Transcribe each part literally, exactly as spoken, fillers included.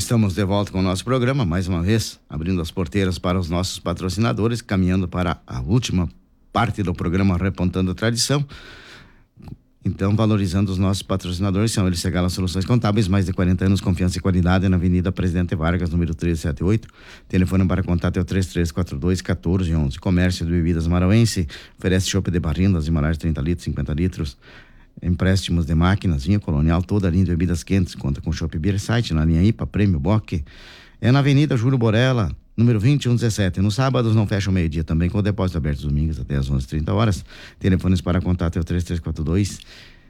Estamos de volta com o nosso programa, mais uma vez, abrindo as porteiras para os nossos patrocinadores, caminhando para a última parte do programa Repontando a Tradição. Então, valorizando os nossos patrocinadores, são eles Segala Soluções Contábeis, mais de quarenta anos, confiança e qualidade, na Avenida Presidente Vargas, número trezentos e setenta e oito. Telefone para contato é o três três quatro dois, um quatro um um. Comércio de Bebidas Marauense, oferece chopp de barrinha, das Himalaias trinta litros, cinquenta litros. Empréstimos de máquinas, vinho colonial, toda a linha de bebidas quentes, conta com Chopp Beer Site, na linha I P A, Prêmio Bock. É na Avenida Júlio Borella, número vinte e um dezessete. Nos sábados não fecha o meio-dia, também com o depósito aberto domingos até às onze e trinta horas. Telefones para contato é o três três quatro dois,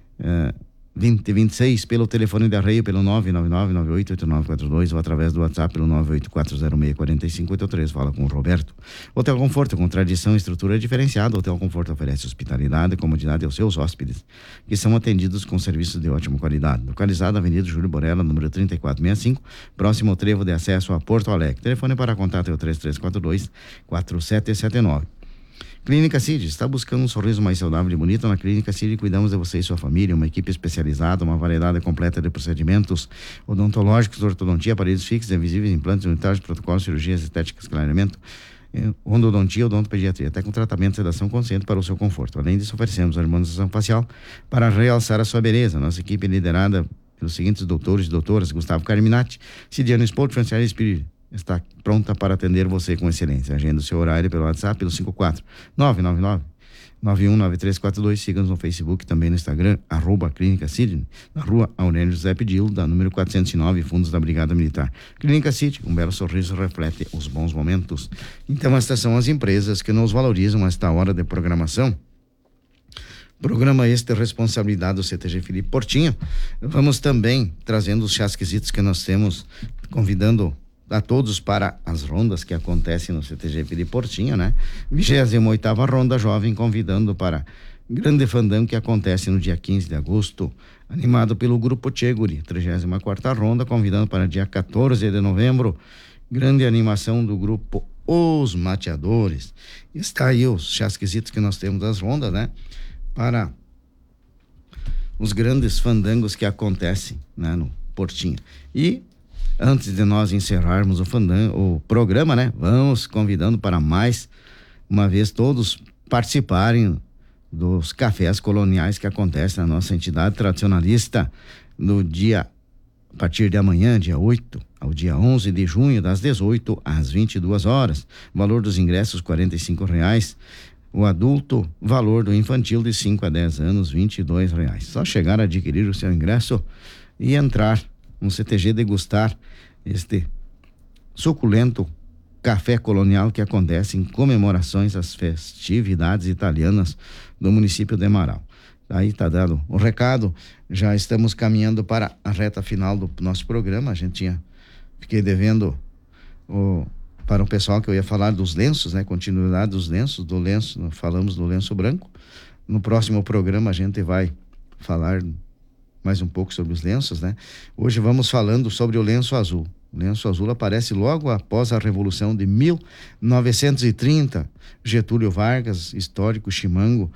vinte vinte e seis, pelo telefone de arreio pelo nove nove nove, nove oito oito nove quatro dois ou através do WhatsApp pelo nove oito quatro zero seis, quatro cinco oito três. Fala com o Roberto. Hotel Conforto, com tradição e estrutura diferenciada. O Hotel Conforto oferece hospitalidade e comodidade aos seus hóspedes, que são atendidos com serviços de ótima qualidade. Localizado na Avenida Júlio Borella, número trinta e quatro sessenta e cinco, próximo ao trevo de acesso a Porto Alegre. Telefone para contato é o três três quatro dois, quatro sete sete nove. Clínica Cid, está buscando um sorriso mais saudável e bonito? Na Clínica Cid cuidamos de você e sua família, uma equipe especializada, uma variedade completa de procedimentos odontológicos, ortodontia, aparelhos fixos, invisíveis, implantes, unitários, protocolos, cirurgias estéticas, clareamento, odontodontia, odontopediatria, até com tratamento de sedação consciente para o seu conforto. Além disso, oferecemos a harmonização facial para realçar a sua beleza. Nossa equipe é liderada pelos seguintes doutores e doutoras: Gustavo Carminati, Cidiano Sport, Franciele Espírito, está pronta para atender você com excelência. Agenda o seu horário pelo WhatsApp, pelo cinco quatro nove nove nove, nove um nove três quatro dois. Siga-nos no Facebook, também no Instagram, arroba Clínica Sidney, na rua Aurélio José Pedil, da número quatrocentos e nove, Fundos da Brigada Militar. Clínica Sidney, um belo sorriso reflete os bons momentos. Então, estas são as empresas que nos valorizam esta hora de programação. Programa este responsabilidade do C T G Felipe Portinho. Vamos também trazendo os chás quesitos que nós temos, convidando a todos para as rondas que acontecem no C T G Felipe Portinho, né? vigésima oitava Ronda Jovem, convidando para grande fandango que acontece no dia quinze de agosto, animado pelo Grupo Tcheguri. trigésima quarta Ronda, convidando para dia quatorze de novembro, grande animação do Grupo Os Mateadores. Está aí os chasquisitos que nós temos das rondas, né? Para os grandes fandangos que acontecem, né, no Portinho. E antes de nós encerrarmos o fandango, o programa, né? Vamos convidando para mais uma vez todos participarem dos cafés coloniais que acontecem na nossa entidade tradicionalista no dia, a partir de amanhã, dia oito, ao dia onze de junho, das dezoito às vinte e duas horas. Valor dos ingressos quarenta e cinco reais. O adulto, valor do infantil de cinco a dez anos, vinte e dois reais. Só chegar a adquirir o seu ingresso e entrar no C T G, degustar este suculento café colonial que acontece em comemorações às festividades italianas do município de Marau. Aí tá dado o recado. Já estamos caminhando para a reta final do nosso programa. A gente tinha, fiquei devendo o para o pessoal que eu ia falar dos lenços, né? Continuidade dos lenços, do lenço, falamos do lenço branco. No próximo programa a gente vai falar mais um pouco sobre os lenços, né? Hoje vamos falando sobre o lenço azul. O lenço azul aparece logo após a Revolução de mil novecentos e trinta. Getúlio Vargas, histórico chimango,